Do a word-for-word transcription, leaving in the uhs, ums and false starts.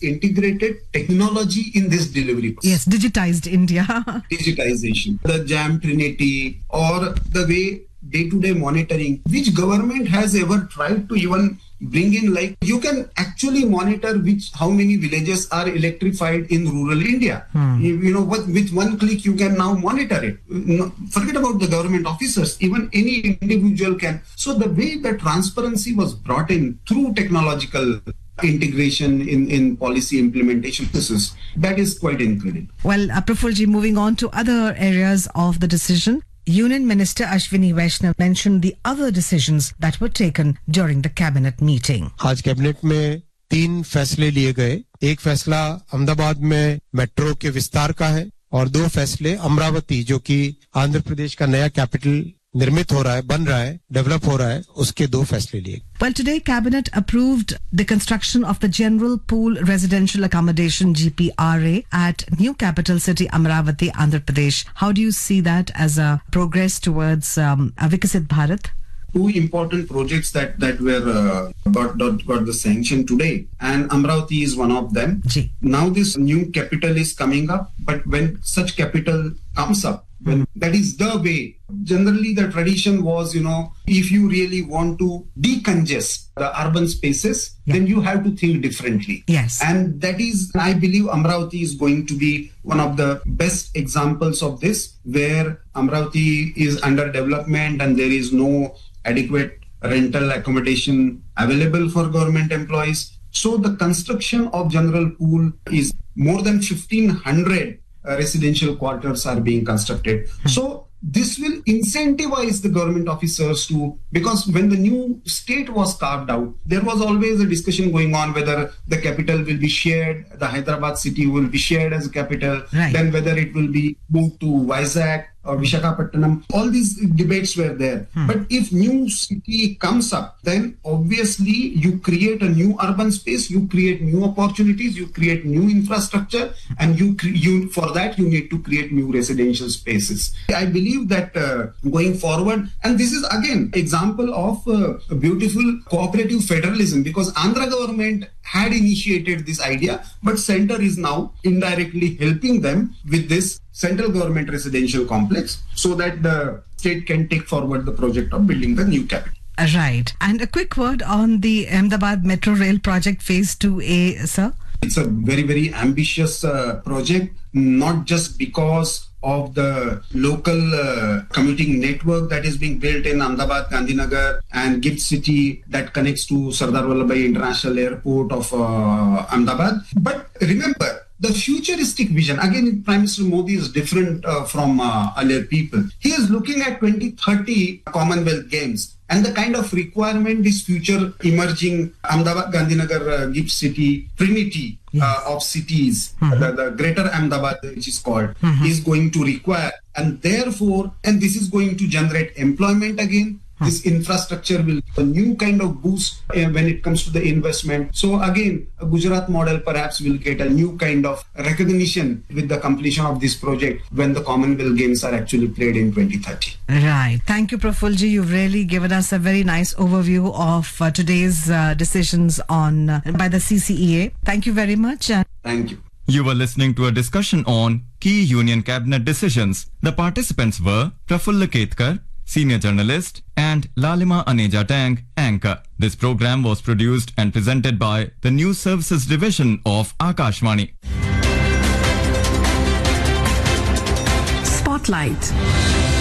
integrated technology in this delivery. Yes, digitized India. Digitization, the Jam Trinity, or the way day-to-day monitoring, which government has ever tried to even bring in, like you can actually monitor which how many villages are electrified in rural India. Hmm. You, you know, what, with one click you can now monitor it. No, forget about the government officers, even any individual can. So the way the transparency was brought in through technological integration in, in policy implementation processes, that is quite incredible. Well, uh, Prafulji, moving on to other areas of the decision. Union Minister Ashwini Vaishnaw mentioned the other decisions that were taken during the cabinet meeting. आज cabinet में तीन फैसले लिए गए. एक फैसला अहमदाबाद में metro के विस्तार का है और दो फैसले अमरावती, जो कि आंध्र प्रदेश का नया कैपिटल निर्मित हो रहा है, बन रहा है, डेवलप हो रहा है, उसके दो फैसले लिए. Well, today cabinet approved the construction of the General Pool Residential Accommodation G P R A at new capital city Amravati, Andhra Pradesh. How do you see that as a progress towards um, a Vikasit Bharat? Two important projects that that were uh, got, got got the sanction today, and Amravati is one of them. Gee. Now this new capital is coming up, but when such capital comes up, when that is the way. Generally, the tradition was, you know, if you really want to decongest the urban spaces, yeah. then you have to think differently. Yes. And that is, I believe, Amravati is going to be one of the best examples of this, where Amravati is under development and there is no adequate rental accommodation available for government employees. So the construction of General Pool is more than fifteen hundred uh, residential quarters are being constructed. So this will incentivize the government officers to, because when the new state was carved out, there was always a discussion going on whether the capital will be shared, the Hyderabad city will be shared as a capital, right. then whether it will be moved to Vizag or Visakhapatnam. All these debates were there. Hmm. But if new city comes up, then obviously you create a new urban space, you create new opportunities, you create new infrastructure, and you, cre- you for that you need to create new residential spaces. I believe that uh, going forward, and this is again example of uh, a beautiful cooperative federalism, because Andhra government had initiated this idea, but center is now indirectly helping them with this central government residential complex so that the state can take forward the project of building the new capital. Right. And a quick word on the Ahmedabad Metro Rail project phase two A, sir. It's a very, very ambitious uh, project, not just because of the local uh, commuting network that is being built in Ahmedabad, Gandhinagar and Gift City that connects to Sardar Vallabhbhai International Airport of uh, Ahmedabad. But remember, the futuristic vision, again, Prime Minister Modi is different uh, from uh, earlier people. He is looking at twenty thirty Commonwealth Games and the kind of requirement this future emerging Ahmedabad, Gandhinagar, uh, Gift City, Trinity yes. uh, of cities, mm-hmm. the, the greater Ahmedabad, which is called, mm-hmm. is going to require. And therefore, and this is going to generate employment again. This infrastructure will give a new kind of boost uh, when it comes to the investment. So again, a Gujarat model perhaps will get a new kind of recognition with the completion of this project when the Commonwealth Games are actually played in twenty thirty. Right. Thank you, Prafulji. You've really given us a very nice overview of uh, today's uh, decisions on uh, by the C C E A. Thank you very much. Uh, Thank you. You were listening to a discussion on key Union Cabinet decisions. The participants were Prafulla Ketkar, Senior Journalist, and Lalima Aneja Tang, Anchor. This program was produced and presented by the News Services Division of Akashvani. Spotlight.